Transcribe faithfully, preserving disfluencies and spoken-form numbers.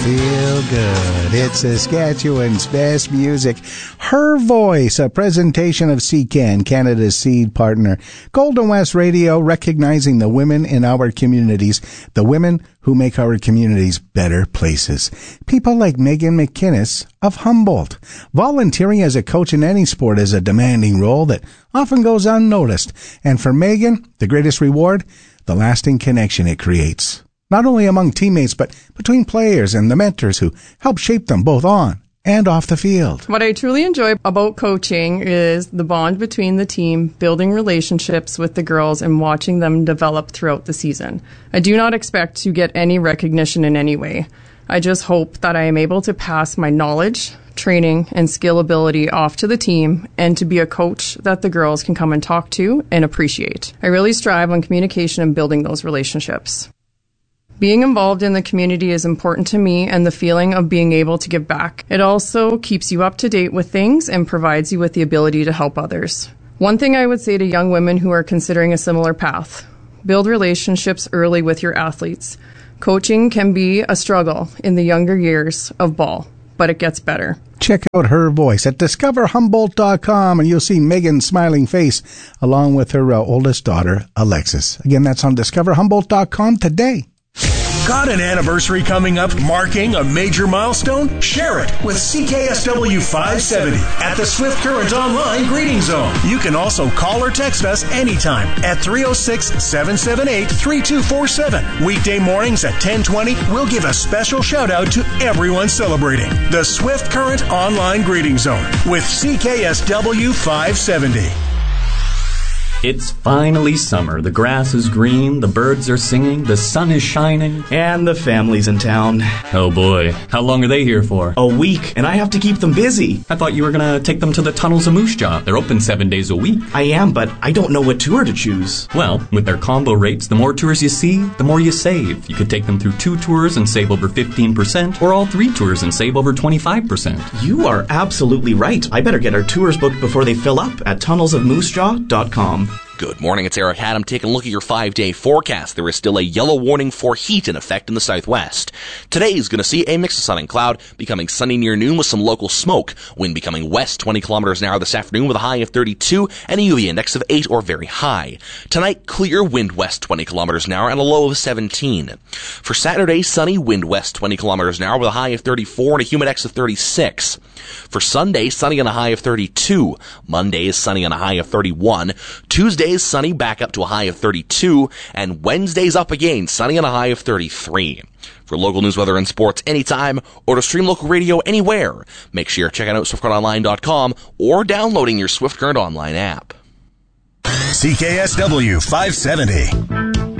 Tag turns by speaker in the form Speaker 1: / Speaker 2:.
Speaker 1: Feel good. It's Saskatchewan's best music. Her Voice, a presentation of C C A N, Canada's seed partner. Golden West Radio, recognizing the women in our communities, the women who make our communities better places. People like Megan McInnes of Humboldt. Volunteering as a coach in any sport is a demanding role that often goes unnoticed. And for Megan, the greatest reward, the lasting connection it creates. Not only among teammates, but between players and the mentors who help shape them both on and off the field.
Speaker 2: What I truly enjoy about coaching is the bond between the team, building relationships with the girls, and watching them develop throughout the season. I do not expect to get any recognition in any way. I just hope that I am able to pass my knowledge, training, and skill ability off to the team and to be a coach that the girls can come and talk to and appreciate. I really strive on communication and building those relationships. Being involved in the community is important to me, and the feeling of being able to give back. It also keeps you up to date with things and provides you with the ability to help others. One thing I would say to young women who are considering a similar path: build relationships early with your athletes. Coaching can be a struggle in the younger years of ball, but it gets better.
Speaker 1: Check out Her Voice at discover humboldt dot com, and you'll see Megan's smiling face along with her uh, oldest daughter, Alexis. Again, that's on discover humboldt dot com today.
Speaker 3: Got an anniversary coming up marking a major milestone? Share it with C K S W five seventy at the Swift Current Online Greeting Zone. You can also call or text us anytime at three oh six, seven seven eight, three two four seven. Weekday mornings at ten twenty, we'll give a special shout out to everyone celebrating the Swift Current Online Greeting Zone with C K S W five seventy.
Speaker 4: It's finally summer. The grass is green, the birds are singing, the sun is shining.
Speaker 5: And the family's in town.
Speaker 4: Oh boy. How long are they here for?
Speaker 5: A week, and I have to keep them busy.
Speaker 4: I thought you were going to take them to the Tunnels of Moose Jaw. They're open seven days a week.
Speaker 5: I am, but I don't know what tour to choose.
Speaker 4: Well, with their combo rates, the more tours you see, the more you save. You could take them through two tours and save over fifteen percent, or all three tours and save over twenty-five percent.
Speaker 5: You are absolutely right. I better get our tours booked before they fill up at tunnels of moose jaw dot com.
Speaker 6: Good morning, it's Eric Haddam taking a look at your five-day forecast. There is still a yellow warning for heat in effect in the southwest. Today is going to see a mix of sun and cloud, becoming sunny near noon with some local smoke. Wind becoming west twenty kilometers an hour this afternoon with a high of thirty-two and a U V index of eight or very high. Tonight, clear, wind west twenty kilometers an hour and a low of seventeen. For Saturday, sunny, wind west twenty kilometers an hour with a high of thirty-four and a humidex of thirty-six. For Sunday, sunny and a high of thirty-two. Monday is sunny and a high of thirty-one. Tuesday is sunny, back up to a high of thirty-two, and Wednesday's up again, sunny and a high of thirty-three. For local news, weather, and sports anytime, or to stream local radio anywhere, make sure you're checking out swift current online dot com or downloading your Swift Current Online app.
Speaker 3: C K S W five seventy.